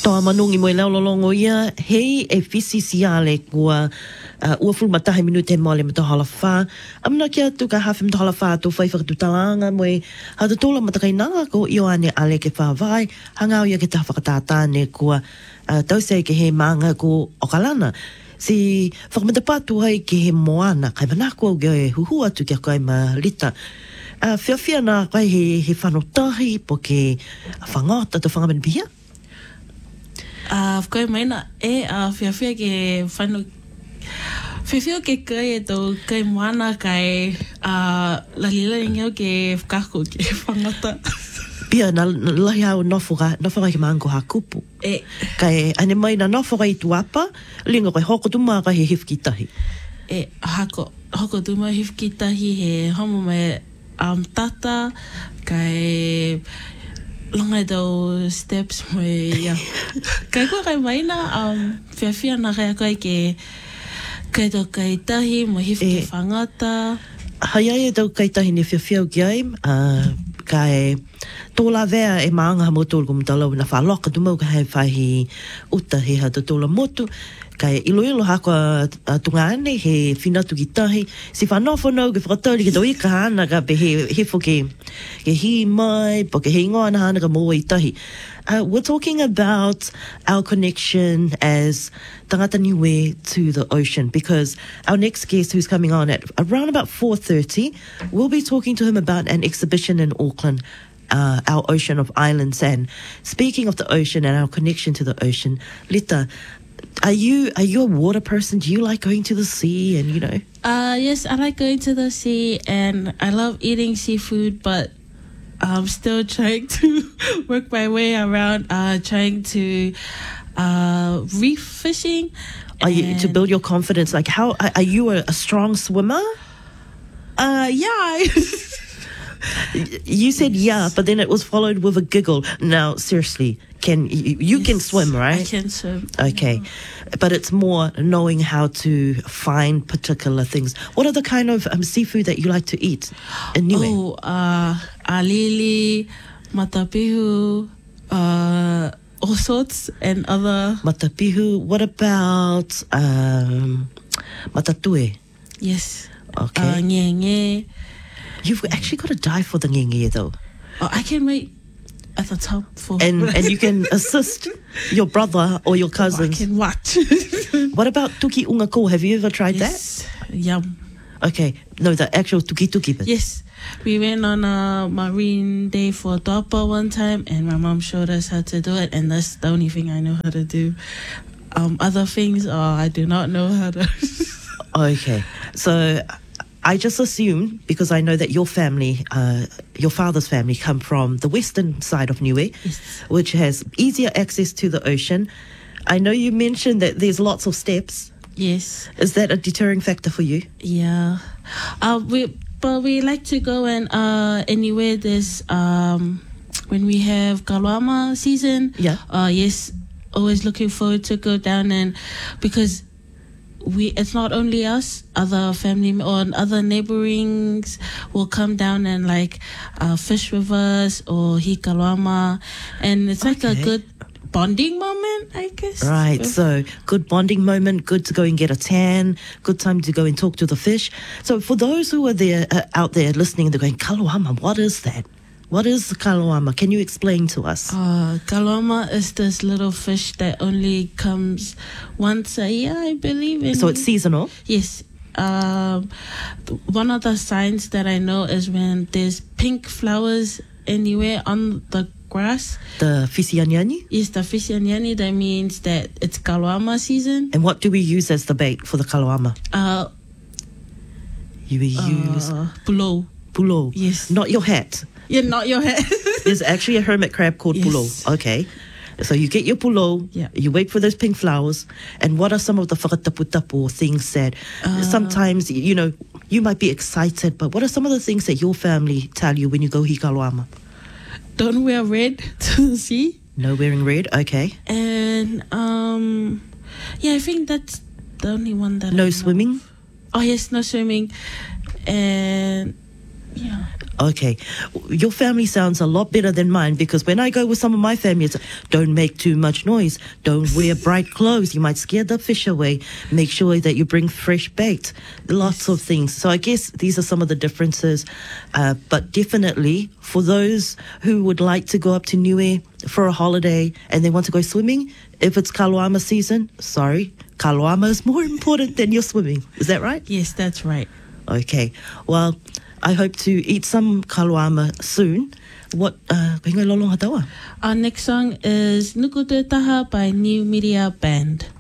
Toa manungi mo leo lolongo ia, hei e fisi siale kua ua fulmatahe minute mo le matahala wha. Amna kia tu ka hafi matahala wha tō whaiwhaka tutalanga mo e hata tōla matakainanga ko io ane ale ke whawai, hangau ia ke tawhakatātāne kua tausei ke he maanga ko okalana. Si whakamatapatu hai ke he moana, kai manako au ge huhu atu kia kai ma lita. Whiawhia nā kai he whanotahi po ke whangata to whangaman pia? Koe maina whiawhia ke whanu whiawhia ke kai e tau kai moana kai lalila ngau ke whakako ke whangata. Pia na lahi au nofora ke maango ha kupu. Kai ane mai na nofora I tuapa, linga kai hoko tuma kai he hifki tahi. Hoko tuma hifki tahi he homo mai tata kai longa tau steps mai ia. Kai kua kai maina whiawhia na kai kai kai tau kai tahi mo hifki whangata. Hai ai e tau kai tahi ne whiawhia o ki ai, kai tōla vea e maanga mo tōla kumutalau na whaloka tumau ka hei whahi uta he hata tōla motu. Kai ilo hako tunga ane he whinatu ki tahi. Si whanofo nau ke whakatauri ke tau I ka hana ka pe he hefo ke hi mai, po ke he ingoa na hana ka mua I tahi. We're talking about our connection as tangata niue to the ocean, because our next guest who's coming on at around about 4:30, we'll be talking to him about an exhibition in Auckland, our ocean of islands. And speaking of the ocean and our connection to the ocean, Lita, are you a water person? Do you like going to the sea and, you know? Yes, I like going to the sea and I love eating seafood, but I'm still trying to work my way around trying to reef fishing. To build your confidence? Like, how are you a strong swimmer? Yeah. You said yeah, but then it was followed with a giggle. Now, seriously, you can swim, right? I can swim. Okay. But it's more knowing how to find particular things. What are the kind of seafood that you like to eat in Niue? Alili, matapihu, all sorts and other. Matapihu. What about matatue? Yes. Okay. Nge. You've actually got to dive for the ngenge though. I can wait at the top for and you can assist your brother or your cousins. I can watch. What about tuki unga ko? Have you ever tried that? Yum. Okay. No, the actual tuki. Yes. We went on a marine day for Tapa one time and my mom showed us how to do it, and that's the only thing I know how to do. Other things, I do not know how to. Okay. So I just assume, because I know that your family, your father's family, come from the western side of Niue, yes, which has easier access to the ocean. I know you mentioned that there's lots of steps. Yes. Is that a deterring factor for you? Yeah. We like to go and anywhere there's when we have Kalama season. Yeah. Yes. Always looking forward to go down, and because it's not only us, other family or other neighborings will come down and like fish with us or hikalama, and it's like a good bonding moment, I guess. Right, so good bonding moment, good to go and get a tan, good time to go and talk to the fish. So for those who are there out there listening, they're going, Kaloama, what is that? What is the kaloama? Can you explain to us? Kaloama is this little fish that only comes once a year, I believe. So it's seasonal? Yes. One of the signs that I know is when there's pink flowers anywhere on the grass. The fisianyani? Yes, the fisianyani. That means that it's kaloama season. And what do we use as the bait for the kaloama? You use pulo. Pulo. Yes. Not your hat. Yeah, not your hat. There's actually a hermit crab called pulo. Okay. So you get your pulo, you wait for those pink flowers, and what are some of the whakataputapu things that sometimes, you know, you might be excited, but what are some of the things that your family tell you when you go hikaloama? Don't wear red to the sea. No wearing red, okay. And, I think that's the only one that I know. No swimming? Oh, yes, no swimming. And Yeah. Okay, your family sounds a lot better than mine, because when I go with some of my family, it's don't make too much noise, don't wear bright clothes, you might scare the fish away, make sure that you bring fresh bait, lots of things. So I guess these are some of the differences, but definitely for those who would like to go up to Niue for a holiday and they want to go swimming, if it's Kaloama season, sorry, Kaloama is more important than your swimming. Is that right? Yes, that's right. Okay, well, I hope to eat some kaloama soon. What, Our next song is Nuku Te Taha by New Media Band.